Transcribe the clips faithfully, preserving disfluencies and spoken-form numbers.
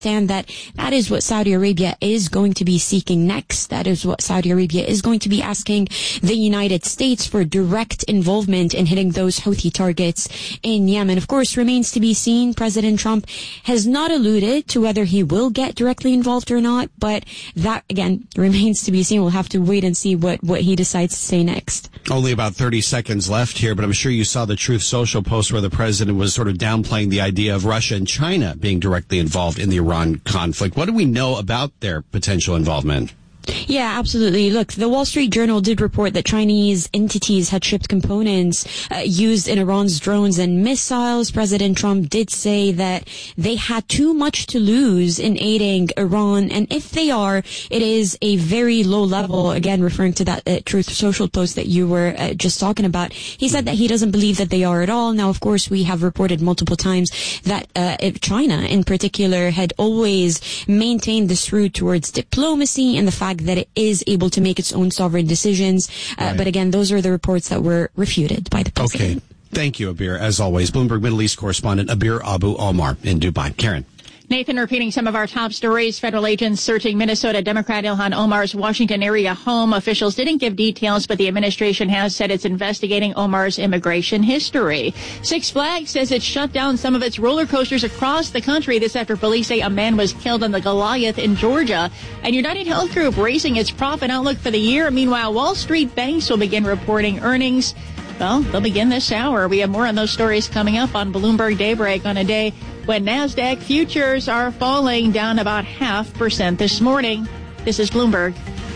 understand that that is what Saudi Arabia is going to be seeking next. That is what Saudi Arabia is going to be asking the United States for direct involvement in hitting those Houthi targets in Yemen. Of course, remains to be seen. President Trump has not alluded to whether he will get directly involved or not, but that, again, remains to be seen. We'll have to wait and see what, what he decides to say next. Only about thirty seconds left here, but I'm sure you saw the Truth Social post where the president was sort of downplaying the idea of Russia and China being directly involved in the Iran conflict. What do we know about their potential involvement? Yeah, absolutely. Look, the Wall Street Journal did report that Chinese entities had shipped components uh, used in Iran's drones and missiles. President Trump did say that they had too much to lose in aiding Iran, and if they are, it is a very low level, again, referring to that uh, Truth Social post that you were uh, just talking about. He said that he doesn't believe that they are at all. Now, of course, we have reported multiple times that uh, China, in particular, had always maintained this route towards diplomacy and the fact that it is able to make its own sovereign decisions. Uh, right. But again, those are the reports that were refuted by the president. Okay. Thank you, Abir. As always, Bloomberg Middle East correspondent Abir Abu Omar in Dubai. Karen. Nathan, repeating some of our top stories. Federal agents searching Minnesota Democrat Ilhan Omar's Washington area home. Officials didn't give details, but the administration has said it's investigating Omar's immigration history. Six Flags says it shut down some of its roller coasters across the country. This after police say a man was killed on the Goliath in Georgia. And United Health Group raising its profit outlook for the year. Meanwhile, Wall Street banks will begin reporting earnings. Well, they'll begin this hour. We have more on those stories coming up on Bloomberg Daybreak on a day when NASDAQ futures are falling down about half percent this morning. This is Bloomberg.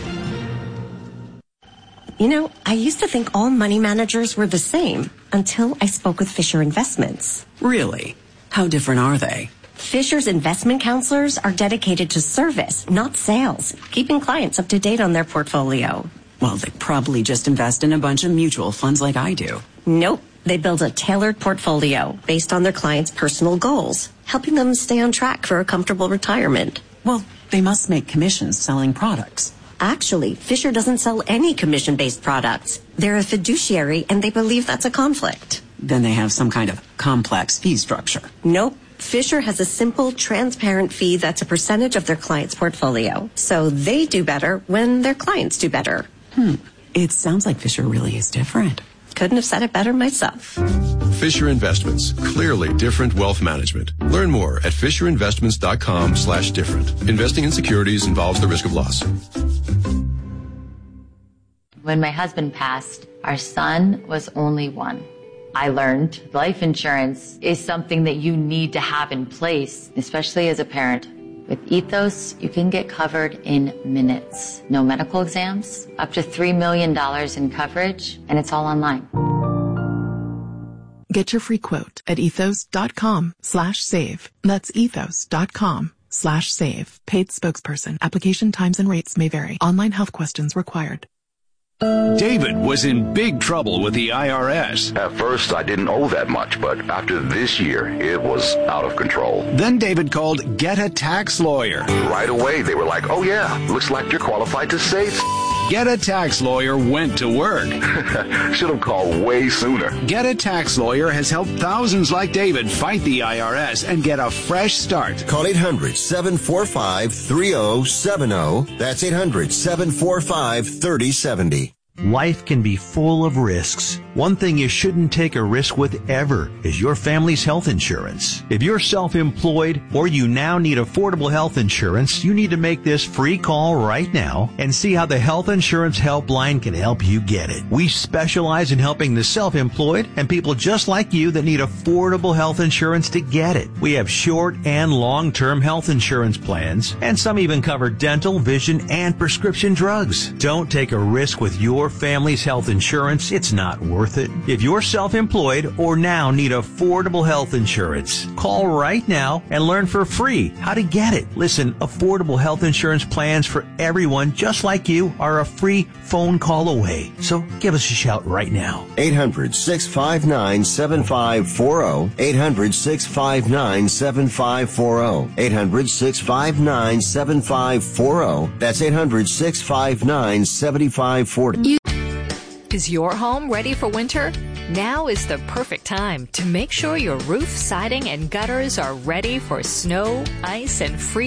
You know, I used to think all money managers were the same until I spoke with Fisher Investments. Really? How different are they? Fisher's investment counselors are dedicated to service, not sales, keeping clients up to date on their portfolio. Well, they probably just invest in a bunch of mutual funds like I do. Nope. They build a tailored portfolio based on their clients' personal goals, helping them stay on track for a comfortable retirement. Well, they must make commissions selling products. Actually, Fisher doesn't sell any commission-based products. They're a fiduciary, and they believe that's a conflict. Then they have some kind of complex fee structure. Nope. Fisher has a simple, transparent fee that's a percentage of their client's portfolio. So they do better when their clients do better. Hmm. It sounds like Fisher really is different. Couldn't have said it better myself. Fisher Investments. Clearly different wealth management. Learn more at fisherinvestments.com slash different. Investing in securities involves the risk of loss. When my husband passed, our son was only one. I learned life insurance is something that you need to have in place, especially as a parent. With Ethos, you can get covered in minutes. No medical exams, up to three million dollars in coverage, and it's all online. Get your free quote at ethos.com slash save. That's ethos.com slash save. Paid spokesperson. Application times and rates may vary. Online health questions required. David was in big trouble with the I R S. At first, I didn't owe that much, but after this year, it was out of control. Then David called Get a Tax Lawyer. Right away, they were like, oh yeah, looks like you're qualified to save. Get a Tax Lawyer went to work. Should have called way sooner. Get a Tax Lawyer has helped thousands like David fight the I R S and get a fresh start. Call eight hundred, seven four five, three oh seven oh. That's eight hundred, seven four five, three oh seven oh. Life can be full of risks. One thing you shouldn't take a risk with ever is your family's health insurance. If you're self-employed or you now need affordable health insurance, you need to make this free call right now and see how the Health Insurance Helpline can help you get it. We specialize in helping the self-employed and people just like you that need affordable health insurance to get it. We have short and long-term health insurance plans, and some even cover dental, vision, and prescription drugs. Don't take a risk with your family's health insurance. It's not worth it. If you're self-employed or now need affordable health insurance, call right now and learn for free how to get it. Listen, affordable health insurance plans for everyone just like you are a free phone call away. So give us a shout right now. eight hundred, six five nine, seven five four oh. eight hundred, six five nine, seven five four oh. eight hundred, six five nine, seven five four oh. That's eight hundred, six five nine, seven five four oh. Is your home ready for winter? Now is the perfect time to make sure your roof, siding, and gutters are ready for snow, ice, and freezing.